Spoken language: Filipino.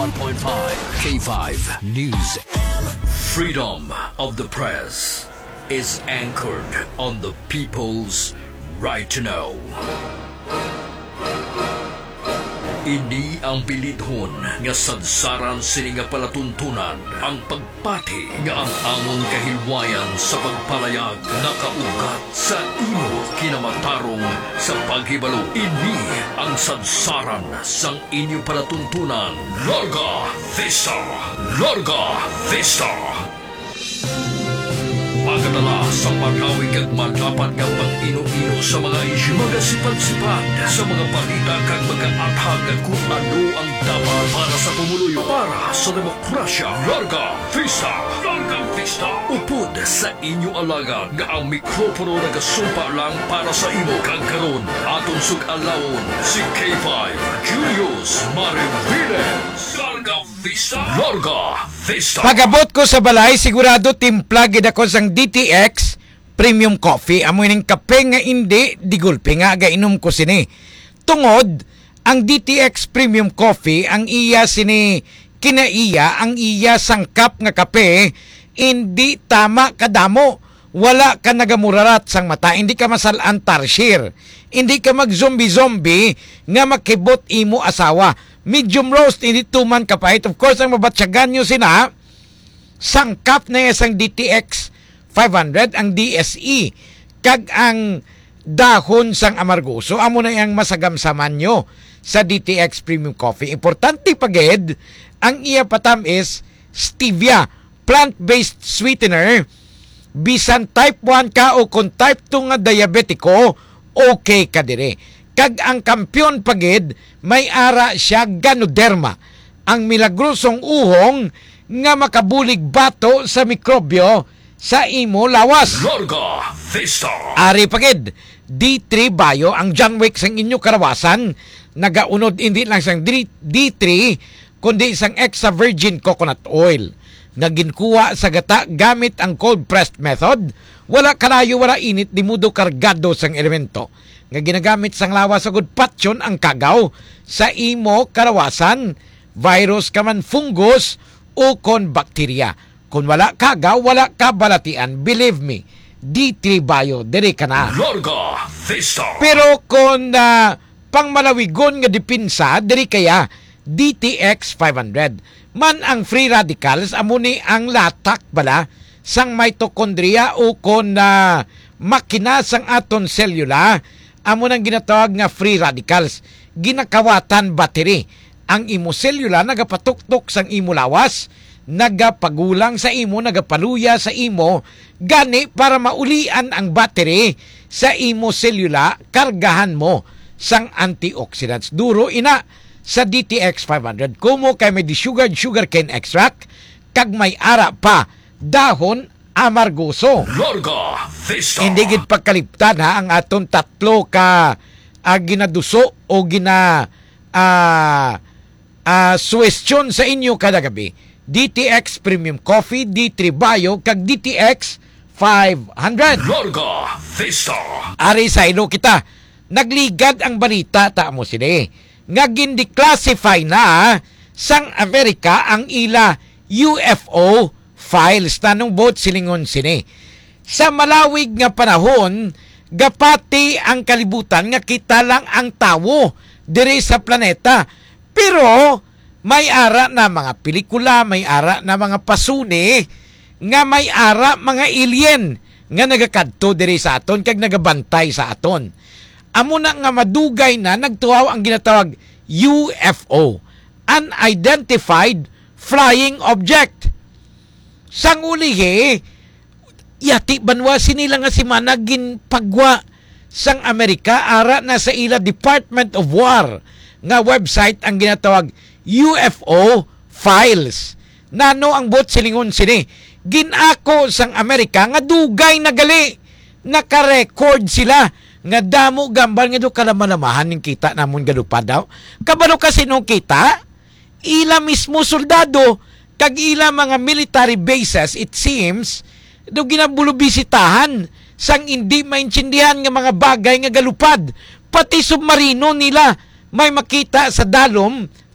91.5 K5 News. Freedom of the press is anchored on the people's right to know. Ini ang bilidhon nga sadsaran sini nga palatuntunan ang pagpati nga ang among kahilwayan sa pagpalayag nakaugat sa imo kinamatarong sa paghibalo. Ini ang sadsaran sang inyo palatuntunan. Larga Vista! Larga Vista! Pagkatala sa pag-awig at madapat nga pag-ino-ino sa mga isyu, mga sipag-sipag sa mga balita kag mag-aathag at kung ano ang dapat para sa pumuluyo, para sa demokrasya. Larga Vista! Larga Vista! Upod sa inyo alaga nga ang mikropono nagasumpa lang para sa imo. Kag karon aton sug-alawon si K5 Julius Mariviles. Larga Vista! Larga Vista! Pagabot ko sa balay, sigurado timpla gid ako sang DTX Premium Coffee. Amoy ning kape nga hindi, digulpe nga gainom ko sini. Tungod, ang DTX Premium Coffee, ang iya sini kinaiya, ang iya sangkap nga kape, hindi tama kadamo. Wala ka nagamurarat sang mata, hindi ka masalan tarshir. Hindi ka mag-zombie-zombie nga makibot imo asawa. Medium roast, hindi tuman kapait. Of course, ang mabatsyagan nyo sina, sangkap na isang DTX 500, ang DSE, kag ang dahon sang amargoso. Amo na yung masagamsaman nyo sa DTX Premium Coffee. Importante pagid, ang iya patam is stevia, plant-based sweetener. Bisan type 1 ka o kung type 2 nga diabetiko, okay ka dire. Kag ang kampyon pagid, may ara siya Ganoderma, ang milagrosong uhong nga makabulig bato sa mikrobyo sa imo lawas. Larga Vista! Ari pagid, D3 Bio, ang John Wick sang inyo karawasan, nagaunod hindi lang sang D3, kundi sang extra virgin coconut oil. Naginkuha sa gata gamit ang cold pressed method. Wala kalayo, wala init, di mudo kargado sang elemento. Nga ginagamit sang lawas sa good patyon ang kagaw sa imo karawasan, virus kaman fungus o kon bakterya. Kung wala kagaw, wala ka balatian, believe me, D3 Bio, dire ka na. Larga Vista! Pero kung pangmalawigon nga dipinsa, dire kaya DTX 500. Man ang free radicals, amuni ang latak bala sang mitochondria o kung makina sang aton selula, amo nang ginatawag nga free radicals. Ginakawatan battery. Ang imo selula nagapatuktok sang imo lawas, nagapagulang sa imo, nagapaluya sa imo, gani para maulian ang battery sa imo selula, kargahan mo sang antioxidants. Duro ina sa DTX 500. Kumo kay may sugar cane extract, kag may ara pa dahon amargoso. Larga Vista! Hindi gid pagkaliptan ha ang aton tatlo ka ginaduso o suwestyon sa inyo kada gabi. DTX Premium Coffee, D3 Bio, kag DTX 500. Larga Vista! Ari sa ilo kita, nagligad ang balita ta mo sini. Nga gindi-classify na sang Amerika ang ila UFO files. Tanong bot silingon sini. Sa malawig nga panahon, gapati ang kalibutan nga kita lang ang tawo diri sa planeta. Pero may ara na mga pelikula, may ara na mga pasuni, nga may ara mga alien nga nagakadto diri sa aton kag nagabantay sa aton. Amo na nga madugay na nagtuaw ang ginatawag UFO, Unidentified Flying Object. Sang ulihi, yati banwa sinila nga si managin pagwa sang Amerika, ara na sa ila Department of War nga website ang ginatawag UFO Files. Nano ang bot silingon sini, ginako sang Amerika nga dugay na gali, naka-record sila nga damo gambal nga do kalamalamahan ning kita namon gadupad daw. Kabalo kasi nung kita, ila mismo soldado kag ila mga military bases, it seems, do ginabulubisitahan sang hindi maintindihan nga mga bagay nga galupad. Pati submarino nila may makita sa dalom